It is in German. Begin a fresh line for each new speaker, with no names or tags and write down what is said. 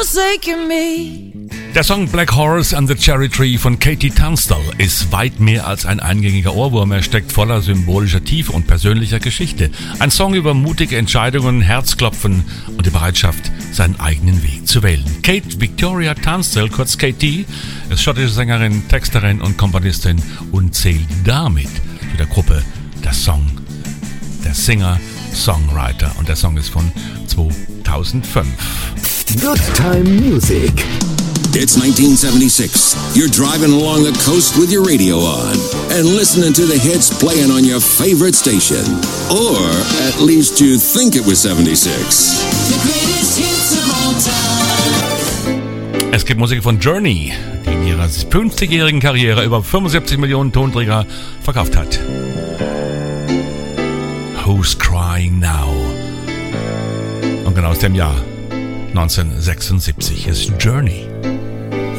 forsaken me.
Der Song Black Horse and the Cherry Tree von Katie Tunstall ist weit mehr als ein eingängiger Ohrwurm. Er steckt voller symbolischer Tiefe und persönlicher Geschichte. Ein Song über mutige Entscheidungen, Herzklopfen und die Bereitschaft, seinen eigenen Weg zu wählen. Kate Victoria Tunstall, kurz Katie, ist schottische Sängerin, Texterin und Komponistin und zählt damit zu der Gruppe der Singer-Songwriter. Und der Song ist von 2005.
Good Time Music.
It's 1976. You're driving along the coast with your radio on and listening to the hits playing on your favorite station. Or at least you think it was 76.
The greatest hits of all time.
Es gibt Musik von Journey, die in ihrer 50-jährigen Karriere über 75 Millionen Tonträger verkauft hat. Who's Crying Now? Und genau aus dem Jahr 1976 ist Journey.